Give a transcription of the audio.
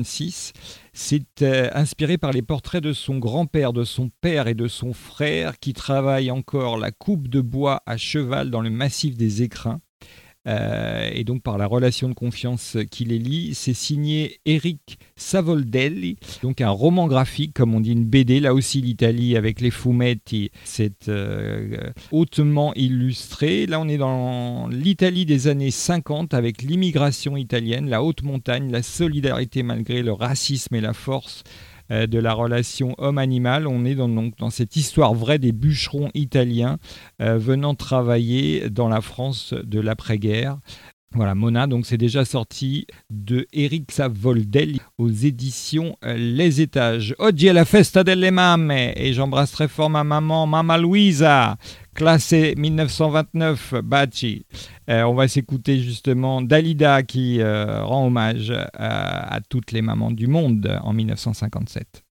1926. C'est inspiré par les portraits de son grand-père, de son père et de son frère qui travaillent encore la coupe de bois à cheval dans le massif des Écrins. Et donc par la relation de confiance qui les lie. C'est signé Eric Savoldelli, donc un roman graphique, comme on dit, une BD. Là aussi, l'Italie avec les fumetti, c'est hautement illustré. Là, on est dans l'Italie des années 50 avec l'immigration italienne, la haute montagne, la solidarité malgré le racisme et la force de la relation homme-animal. On est donc dans cette histoire vraie des bûcherons italiens venant travailler dans la France de l'après-guerre. Voilà, Mona, donc c'est déjà sorti de Eric Savoldelli aux éditions Les Étages. Oggi è la festa delle mamme et j'embrasse très fort ma maman, Mama Luisa, classée 1929, Baci. On va s'écouter justement Dalida qui rend hommage à toutes les mamans du monde en 1957.